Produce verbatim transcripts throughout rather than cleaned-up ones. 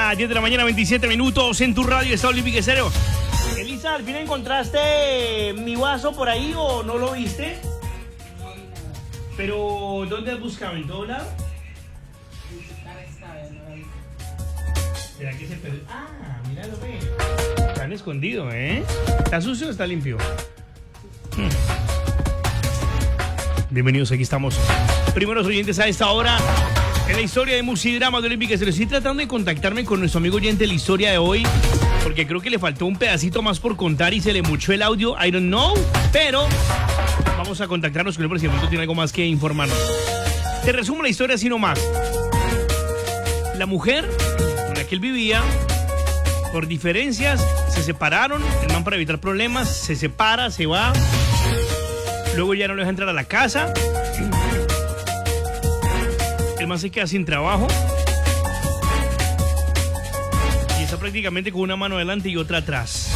las diez de la mañana, veintisiete minutos en tu radio, está Olímpica Estéreo. Elisa, ¿al fin encontraste mi vaso por ahí o no lo viste? Pero, ¿dónde has buscado? ¿En todo lado? ¿Será que se perdió? Ah, míralo, ve. Están escondidos, ¿eh? ¿Está sucio o está limpio? Hmm. Bienvenidos, aquí estamos. Primeros oyentes a esta hora en la historia de Musidrama de Olímpica Estéreo. Estoy tratando de contactarme con nuestro amigo oyente de la historia de hoy, porque creo que le faltó un pedacito más por contar y se le muchó el audio. I don't know, pero vamos a contactarnos con él porque si de momento tiene algo más que informarnos. Te resumo la historia así nomás. La mujer con la que él vivía, por diferencias, se separaron. El man, para evitar problemas, se separa, se va. Luego ya no le deja entrar a la casa. El man se queda sin trabajo. Y está prácticamente con una mano adelante y otra atrás.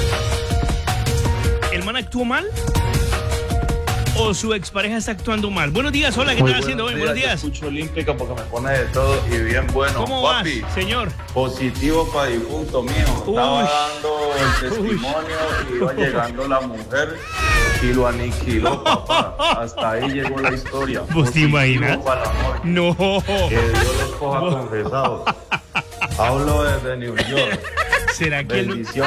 ¿El man actuó mal? ¿O su expareja está actuando mal? Buenos días, hola, ¿qué estás haciendo hoy? Buenos días. Yo escucho Olímpica porque me pone de todo y bien bueno. ¿Cómo Papi, vas, señor? Positivo para difunto mío. Uy. Estaba dando el testimonio y iba llegando la mujer y lo aniquiló, papá. Hasta ahí llegó la historia. ¿Vos te imaginas? Para el amor. No. Que Dios los coja confesados. Hablo desde New York. ¿Será que él... Bendiciones.